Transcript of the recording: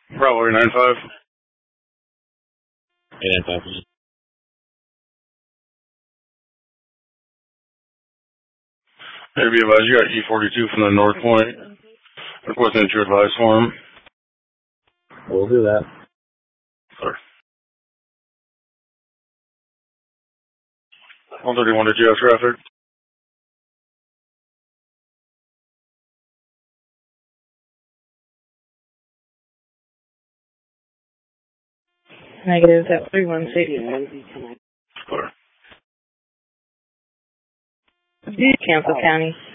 Bravo 895. 895. Hey, be advised, you got E42 from the North Point. Requesting that you advise for him. We'll do that. Sorry. 131 to jail traffic. Negative, that 3160. Clear. Cancel County.